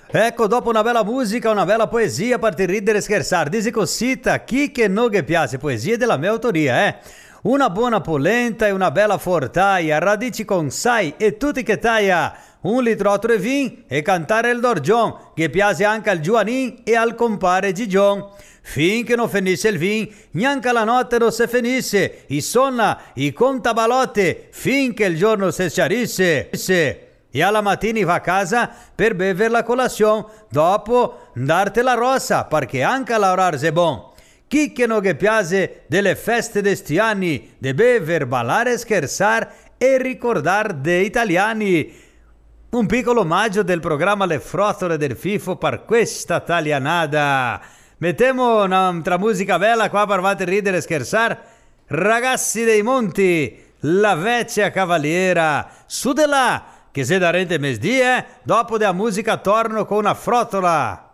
Ecco, dopo una bella musica, una bella poesia per ti ridere e scherzare. Dici cosita, chi che non che piace, poesie della mia autoria, eh? Una buona polenta e una bella fortaia, radici con sai e tutti che taia. Un litro e vin e cantare il Dorgion, che piace anche al Giovanin e al compare Gigion. Finché non finisce il vin, neanche la notte non si finisce, i sonna, i contabalotte, finché il giorno si schiarisse. E alla mattina va a casa per bere la colazione, dopo darti la rossa, perché anche l'orar è buon. Chi che non che piace delle feste d'esti anni, de bever, ballare, scherzare e ricordare dei italiani. Un piccolo omaggio del programma Le Frottole del FIFO per questa italianada. Mettiamo un'altra musica bella qua per farti ridere e scherzare. Ragazzi dei monti, la vecchia cavaliera, su de là, che se da rente mesdì, dopo della musica torno con una frottola.